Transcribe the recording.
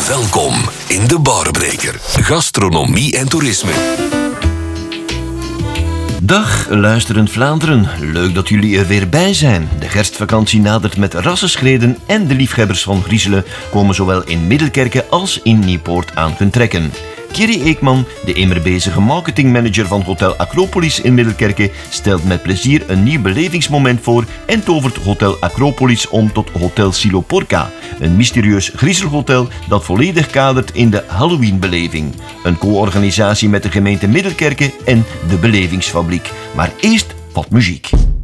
Welkom in de Barbreker. Gastronomie en toerisme. Dag, luisterend Vlaanderen. Leuk dat jullie er weer bij zijn. De herfstvakantie nadert met rassenschreden en de liefhebbers van griezelen komen zowel in Middelkerke als in Nieuwpoort aan hun trekken. Thierry Eekman, de immer bezige marketingmanager van Hotel Acropolis in Middelkerke, stelt met plezier een nieuw belevingsmoment voor en tovert Hotel Acropolis om tot Hotel Siloporca, een mysterieus griezelhotel dat volledig kadert in de Halloween-beleving. Een co-organisatie met de gemeente Middelkerke en de Belevingsfabriek. Maar eerst wat muziek.